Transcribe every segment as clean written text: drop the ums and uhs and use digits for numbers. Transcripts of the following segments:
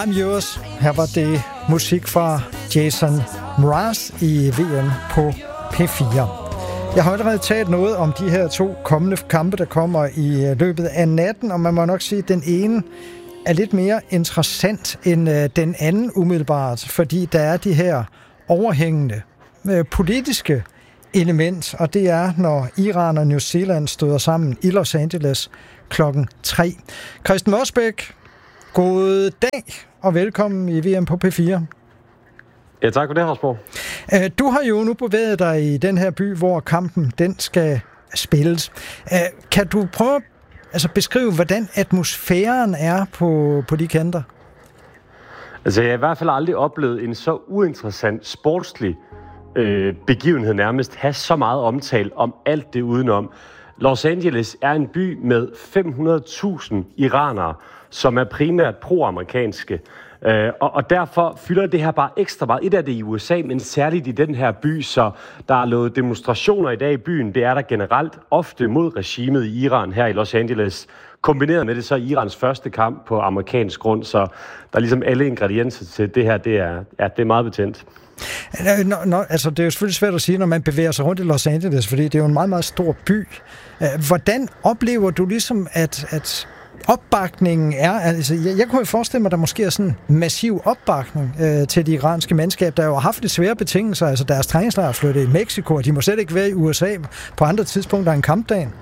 I'm Yours. Her var det musik fra Jason Mraz i VM på P4. Jeg har allerede talt noget om de her 2 kommende kampe, der kommer i løbet af natten, og man må nok sige, at den ene er lidt mere interessant end den anden umiddelbart, fordi der er de her overhængende politiske element, og det er, når Iran og New Zealand støder sammen i Los Angeles klokken 3. Christian Mosbæk, god dag og velkommen i VM på P4. Ja, tak for det, Rasborg. Du har jo nu bevæget dig i den her by, hvor kampen den skal spilles. Kan du prøve at beskrive, hvordan atmosfæren er på de kanter? Altså, jeg har i hvert fald aldrig oplevet en så uinteressant sportslig begivenhed nærmest have så meget omtale om alt det udenom. Los Angeles er en by med 500.000 iranere, som er primært pro-amerikanske. Og derfor fylder det her bare ekstra meget. Et af det i USA, men særligt i den her by, så der er lavet demonstrationer i dag i byen. Det er der generelt ofte mod regimet i Iran her i Los Angeles. Kombineret med det så Irans første kamp på amerikansk grund, så der er ligesom alle ingredienser til det her, det er meget betændt. Altså, det er jo selvfølgelig svært at sige, når man bevæger sig rundt i Los Angeles, fordi det er jo en meget, meget stor by. Hvordan oplever du ligesom, at opbakningen er? Altså, jeg kunne jo forestille mig, at der måske er sådan en massiv opbakning til det iranske mandskab, der jo har haft lidt svære betingelser. Altså, deres træningslejr er flyttet i Mexico, og de må slet ikke være i USA på andre tidspunkter end kampdagen.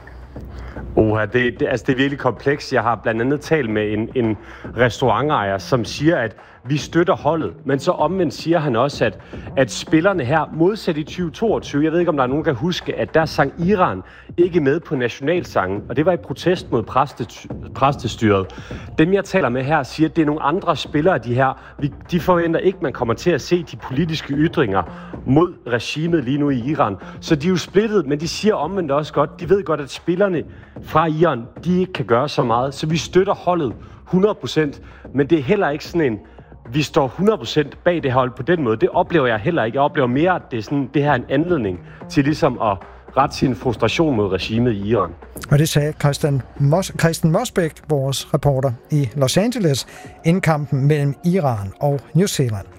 Det er virkelig komplekst. Jeg har blandt andet talt med en restaurantejer, som siger, at vi støtter holdet, men så omvendt siger han også, at spillerne her, modsat i 2022, jeg ved ikke, om der er nogen, der kan huske, at der sang Iran ikke med på nationalsangen, og det var i protest mod præstestyret. Dem, jeg taler med her, siger, at det er nogle andre spillere, de forventer ikke, man kommer til at se de politiske ytringer mod regimet lige nu i Iran. Så de er jo splittet, men de siger omvendt også godt, de ved godt, at spillerne fra Iran, de ikke kan gøre så meget, så vi støtter holdet 100%, men det er heller ikke sådan en vi står 100% bag det hold på den måde. Det oplever jeg heller ikke. Jeg oplever mere, at det her er en anledning til ligesom at rette sin frustration mod regimet i Iran. Og det sagde Christian Mosbæk, vores reporter i Los Angeles, inden kampen mellem Iran og New Zealand.